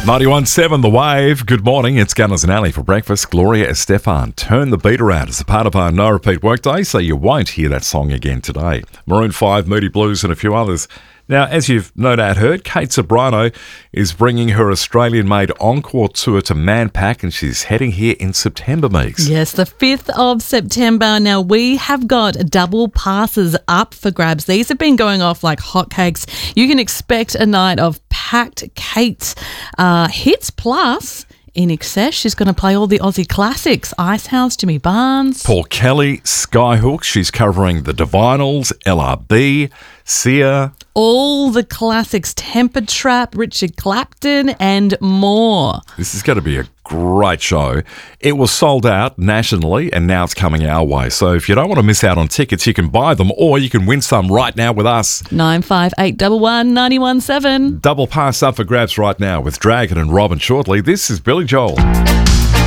91.7 The Wave. Good morning. It's Gunners and Ali for breakfast. Gloria Estefan, Turn the Beat Around as a part of our No Repeat Workday, so you won't hear that song again today. Maroon 5, Moody Blues and a few others. Now, as you've no doubt heard, Kate Ceberano is bringing her Australian-made encore tour to Manpack, and she's heading here in September, Meeks. Yes, the 5th of September. Now, we have got double passes up for grabs. These have been going off like hotcakes. You can expect a night of packed Kate's hits, plus in excess, she's going to play all the Aussie classics. Icehouse, Jimmy Barnes. Paul Kelly, Skyhook. She's covering the Divinals, LRB, Sia. All the classics, Temper Trap, Richard Clapton and more. This is going to be a great show. It was sold out nationally and now it's coming our way. So if you don't want to miss out on tickets, you can buy them or you can win some right now with us. 95811 917. Double pass up for grabs right now with Dragon and Robin shortly. This is Billy Joel.